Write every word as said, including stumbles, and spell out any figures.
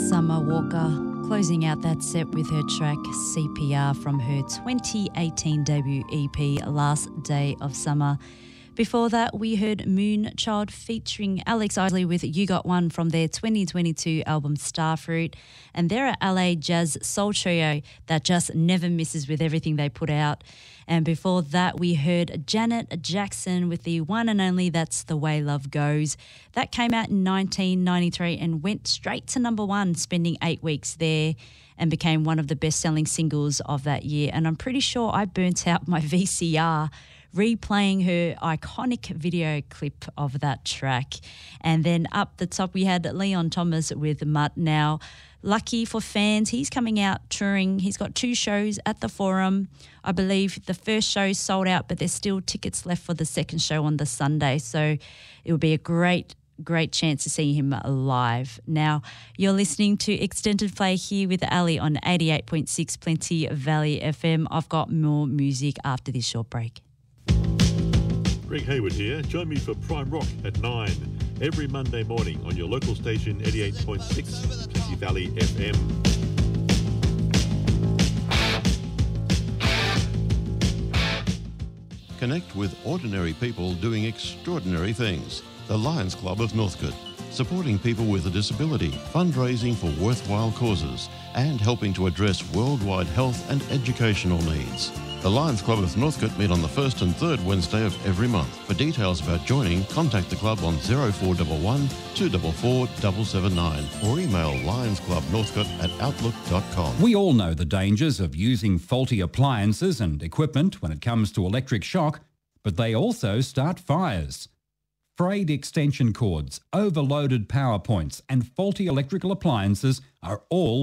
Summer Walker, closing out that set with her track C P R from her twenty eighteen debut E P Last Day of Summer. Before that, we heard Moonchild featuring Alex Isley with You Got One from their twenty twenty-two album Starfruit. And they're a L A jazz soul trio that just never misses with everything they put out. And before that, we heard Janet Jackson with the one and only That's the Way Love Goes. That came out in nineteen ninety-three and went straight to number one, spending eight weeks there, and became one of the best-selling singles of that year. And I'm pretty sure I burnt out my V C R replaying her iconic video clip of that track. And then up the top, we had Leon Thomas with Mutt. Now, lucky for fans, he's coming out touring. He's got two shows at the Forum. I believe the first show sold out, but there's still tickets left for the second show on the Sunday. So it will be a great Great chance to see him live. Now, you're listening to Extended Play here with Ali on eighty-eight point six Plenty Valley F M. I've got more music after this short break. Greg Hayward here. Join me for Prime Rock at nine every Monday morning on your local station eighty-eight point six Plenty Valley F M. Connect with ordinary people doing extraordinary things. The Lions Club of Northcote, supporting people with a disability, fundraising for worthwhile causes, and helping to address worldwide health and educational needs. The Lions Club of Northcote meet on the first and third Wednesday of every month. For details about joining, contact the club on oh four one one, two four four, seven seven nine or email lionsclubnorthcote at outlook dot com. We all know the dangers of using faulty appliances and equipment when it comes to electric shock, but they also start fires. Frayed extension cords, overloaded power points and faulty electrical appliances are all